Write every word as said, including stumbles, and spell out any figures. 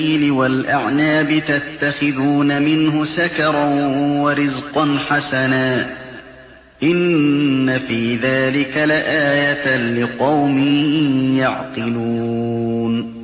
وَالْأَعْنَابِ تَتَّخِذُونَ مِنْهُ سَكَرًا وَرِزْقًا حَسَنًا إِنَّ فِي ذَلِكَ لَآيَةً لِقَوْمٍ يَعْقِلُونَ